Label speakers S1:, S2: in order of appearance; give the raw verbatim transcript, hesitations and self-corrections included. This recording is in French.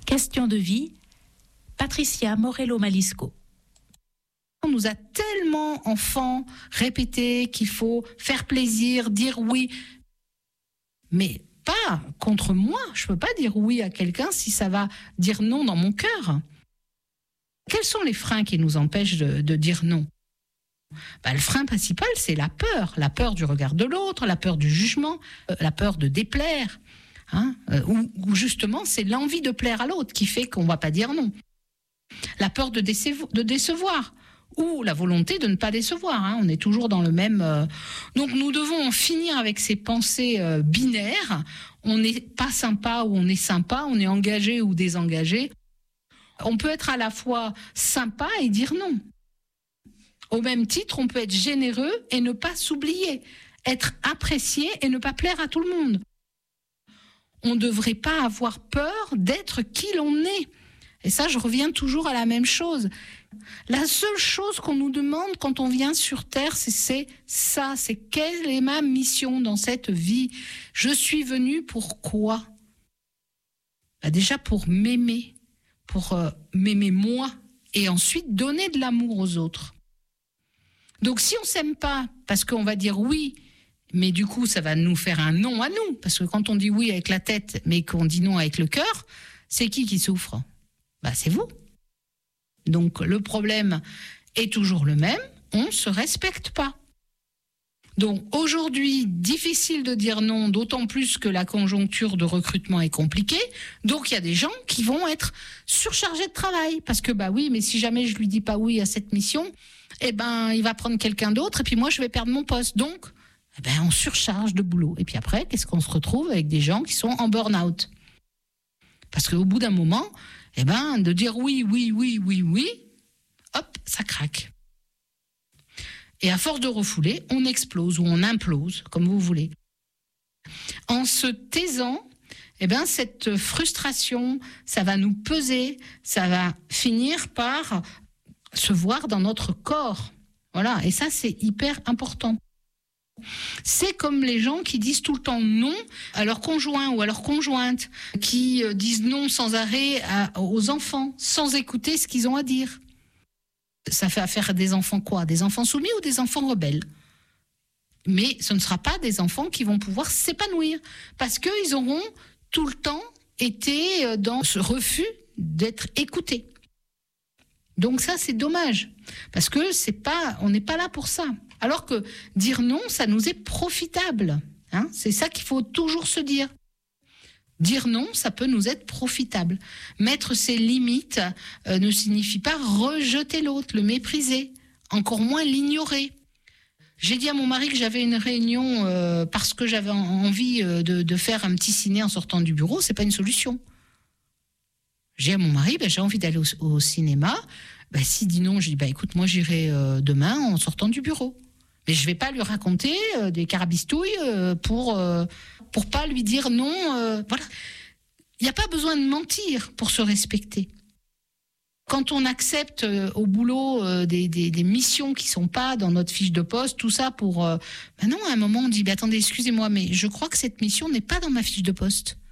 S1: Question de vie, Patricia Morello-Malisco.
S2: On nous a tellement, enfants, répété qu'il faut faire plaisir, dire oui. Mais pas contre moi. Je ne peux pas dire oui à quelqu'un si ça va dire non dans mon cœur. Quels sont les freins qui nous empêchent de, de dire non ? Ben, le frein principal, c'est la peur. La peur du regard de l'autre, la peur du jugement, euh, la peur de déplaire. Hein, euh, ou, ou justement, c'est l'envie de plaire à l'autre qui fait qu'on ne va pas dire non. La peur de, décevo- de décevoir. Ou la volonté de ne pas décevoir. Hein. On est toujours dans le même... Euh... Donc nous devons en finir avec ces pensées euh, binaires. On n'est pas sympa ou on est sympa, on est engagé ou désengagé. On peut être à la fois sympa et dire non. Au même titre, on peut être généreux et ne pas s'oublier. Être apprécié et ne pas plaire à tout le monde. On ne devrait pas avoir peur d'être qui l'on est. Et ça, je reviens toujours à la même chose. La seule chose qu'on nous demande quand on vient sur Terre, c'est, c'est ça, c'est quelle est ma mission dans cette vie ? Je suis venue pour quoi ? Bah déjà pour m'aimer, pour euh, m'aimer moi, et ensuite donner de l'amour aux autres. Donc si on s'aime pas, parce qu'on va dire oui, mais du coup ça va nous faire un non à nous, parce que quand on dit oui avec la tête, mais qu'on dit non avec le cœur, c'est qui qui souffre ? Bah, c'est vous. Donc le problème est toujours le même, on ne se respecte pas. Donc aujourd'hui, difficile de dire non, d'autant plus que la conjoncture de recrutement est compliquée. Donc il y a des gens qui vont être surchargés de travail. Parce que bah oui, mais si jamais je lui dis pas oui à cette mission, eh ben il va prendre quelqu'un d'autre et puis moi je vais perdre mon poste. Donc eh ben, on surcharge de boulot. Et puis après, qu'est-ce qu'on se retrouve avec des gens qui sont en burn-out ? Parce qu'au bout d'un moment, eh ben, de dire oui, oui, oui, oui, oui, hop, ça craque. Et à force de refouler, on explose ou on implose, comme vous voulez. En se taisant, eh ben, cette frustration, ça va nous peser, ça va finir par se voir dans notre corps. Voilà, et ça, c'est hyper important. C'est comme les gens qui disent tout le temps non à leur conjoint ou à leur conjointe, qui disent non sans arrêt à, aux enfants, sans écouter ce qu'ils ont à dire. Ça fait affaire à des enfants quoi ? Des enfants soumis ou des enfants rebelles ? Mais ce ne sera pas des enfants qui vont pouvoir s'épanouir, parce qu'ils auront tout le temps été dans ce refus d'être écoutés. Donc ça, c'est dommage, parce que c'est pas, on n'est pas là pour ça. Alors que dire non, ça nous est profitable. Hein, c'est ça qu'il faut toujours se dire. Dire non, ça peut nous être profitable. Mettre ses limites euh, ne signifie pas rejeter l'autre, le mépriser, encore moins l'ignorer. J'ai dit à mon mari que j'avais une réunion euh, parce que j'avais envie euh, de, de faire un petit ciné en sortant du bureau, c'est pas une solution. J'ai dit à mon mari, ben, j'ai envie d'aller au, au cinéma. Ben, s'il dit non, je dis ben, écoute, moi j'irai euh, demain en sortant du bureau. Mais je ne vais pas lui raconter euh, des carabistouilles euh, pour euh, pour pas lui dire non. Euh, voilà. Il n'y a pas besoin de mentir pour se respecter. Quand on accepte euh, au boulot euh, des, des, des missions qui ne sont pas dans notre fiche de poste, tout ça pour... Euh, ben non, à un moment, on dit, ben attendez, excusez-moi, mais je crois que cette mission n'est pas dans ma fiche de poste.